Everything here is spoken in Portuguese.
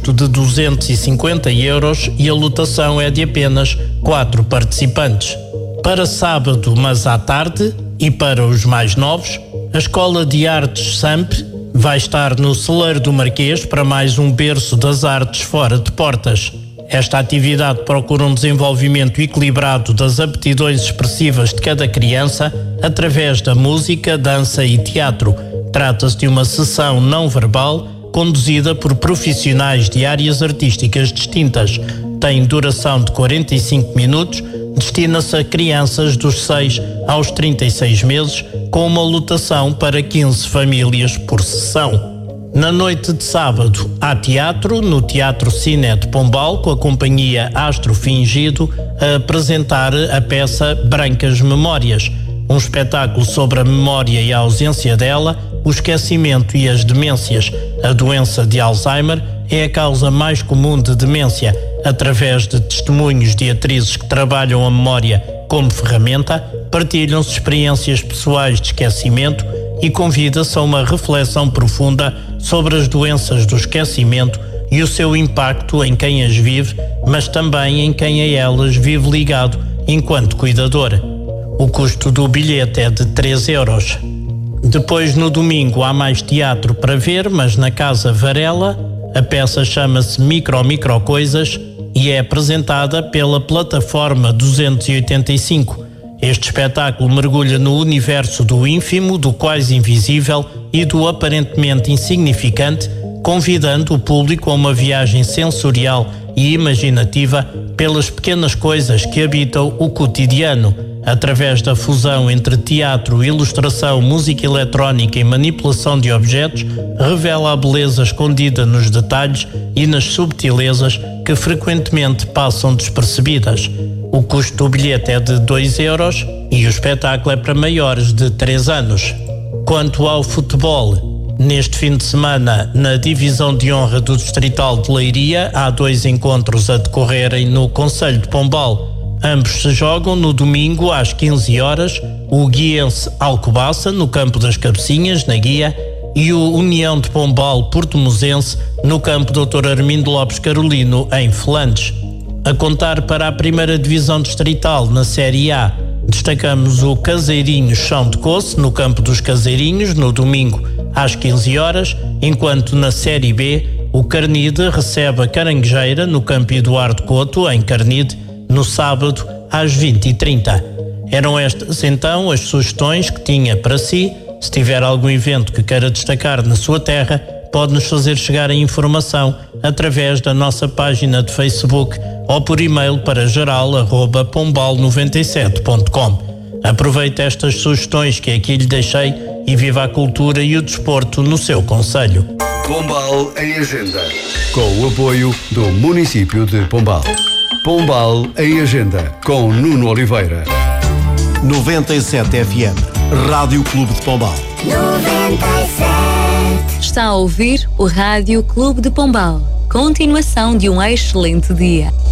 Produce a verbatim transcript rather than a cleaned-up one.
custo de duzentos e cinquenta euros e a lotação é de apenas quatro participantes. Para sábado, mas à tarde, e para os mais novos, a Escola de Artes S A M P vai estar no Celeiro do Marquês para mais um berço das artes fora de portas. Esta atividade procura um desenvolvimento equilibrado das aptidões expressivas de cada criança através da música, dança e teatro. Trata-se de uma sessão não verbal conduzida por profissionais de áreas artísticas distintas. Tem duração de quarenta e cinco minutos, destina-se a crianças dos seis aos trinta e seis meses, com uma lotação para quinze famílias por sessão. Na noite de sábado, há teatro no Teatro Cine de Pombal, com a companhia Astro Fingido a apresentar a peça Brancas Memórias, um espetáculo sobre a memória e a ausência dela, o esquecimento e as demências. A doença de Alzheimer é a causa mais comum de demência. Através de testemunhos de atrizes que trabalham a memória como ferramenta, partilham-se experiências pessoais de esquecimento e convida-se a uma reflexão profunda sobre as doenças do esquecimento e o seu impacto em quem as vive, mas também em quem a elas vive ligado enquanto cuidador. O custo do bilhete é de três euros. Depois, no domingo, há mais teatro para ver, mas na Casa Varela. A peça chama-se Micro Micro Coisas e é apresentada pela Plataforma duzentos e oitenta e cinco. Este espetáculo mergulha no universo do ínfimo, do quase invisível e do aparentemente insignificante, convidando o público a uma viagem sensorial e imaginativa pelas pequenas coisas que habitam o cotidiano. Através da fusão entre teatro, ilustração, música eletrónica e manipulação de objetos, revela a beleza escondida nos detalhes e nas subtilezas que frequentemente passam despercebidas. O custo do bilhete é de dois euros e o espetáculo é para maiores de três anos. Quanto ao futebol, neste fim de semana, na Divisão de Honra do Distrital de Leiria, há dois encontros a decorrerem no Concelho de Pombal. Ambos se jogam no domingo às quinze horas, o Guiense Alcobaça, no Campo das Cabecinhas, na Guia, e o União de Pombal Porto-Mosense, no Campo doutor Armindo Lopes Carolino, em Felandes. A contar para a primeira divisão distrital na Série A, destacamos o Caseirinhos Chão de Coce, no Campo dos Caseirinhos, no domingo às quinze horas, enquanto na Série B, o Carnide recebe a Caranguejeira, no Campo Eduardo Couto, em Carnide, no sábado às vinte e trinta. Eram estas então as sugestões que tinha para si. Se tiver algum evento que queira destacar na sua terra, pode nos fazer chegar a informação através da nossa página de Facebook ou por e-mail para geral arroba pombal noventa e sete ponto com. Aproveite estas sugestões que aqui lhe deixei e viva a cultura e o desporto no seu concelho. Pombal em Agenda, com o apoio do município de Pombal. Pombal em Agenda, com Nuno Oliveira. noventa e sete F M, Rádio Clube de Pombal. noventa e sete. Está a ouvir o Rádio Clube de Pombal. Continuação de um excelente dia.